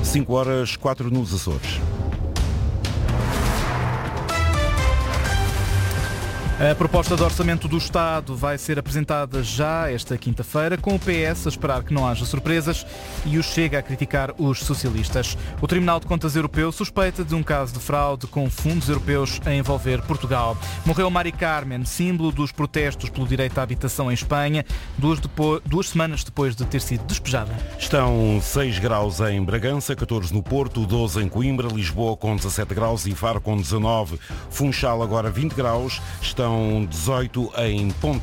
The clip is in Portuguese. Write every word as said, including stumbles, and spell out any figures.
cinco horas, quatro nos Açores. A proposta de orçamento do Estado vai ser apresentada já esta quinta-feira, com o P S a esperar que não haja surpresas e o Chega a criticar os socialistas. O Tribunal de Contas Europeu suspeita de um caso de fraude com fundos europeus a envolver Portugal. Morreu Mari Carmen, símbolo dos protestos pelo direito à habitação em Espanha, duas, depois, duas semanas depois de ter sido despejada. Estão seis graus em Bragança, catorze no Porto, doze em Coimbra, Lisboa com dezassete graus e Faro com dezanove. Funchal agora vinte graus, estão dezoito em Ponta